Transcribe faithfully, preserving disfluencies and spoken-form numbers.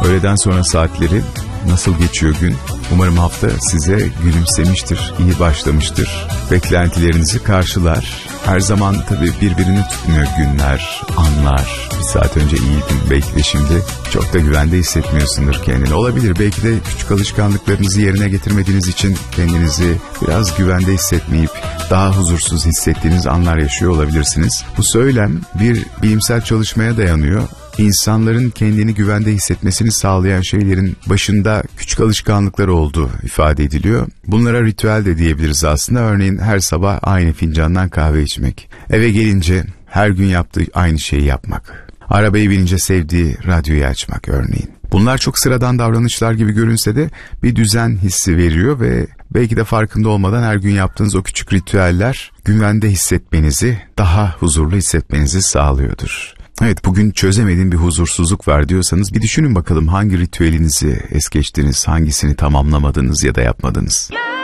Öğleden sonra saatleri nasıl geçiyor gün? Umarım hafta size gülümsemiştir, iyi başlamıştır. Beklentilerinizi karşılar. Her zaman tabii birbirini tutmuyor günler, anlar. Bir saat önce iyiydin, belki de şimdi çok da güvende hissetmiyorsundur kendini. Olabilir, belki de küçük alışkanlıklarınızı yerine getirmediğiniz için kendinizi biraz güvende hissetmeyip daha huzursuz hissettiğiniz anlar yaşıyor olabilirsiniz. Bu söylem bir bilimsel çalışmaya dayanıyor. İnsanların kendini güvende hissetmesini sağlayan şeylerin başında küçük alışkanlıklar olduğu ifade ediliyor. Bunlara ritüel de diyebiliriz aslında. Örneğin her sabah aynı fincandan kahve içmek. Eve gelince her gün yaptığı aynı şeyi yapmak. Arabaya binince sevdiği radyoyu açmak örneğin. Bunlar çok sıradan davranışlar gibi görünse de bir düzen hissi veriyor ve belki de farkında olmadan her gün yaptığınız o küçük ritüeller güvende hissetmenizi, daha huzurlu hissetmenizi sağlıyordur. Evet, bugün çözemediğim bir huzursuzluk var diyorsanız bir düşünün bakalım hangi ritüelinizi es geçtiniz, hangisini tamamlamadınız ya da yapmadınız.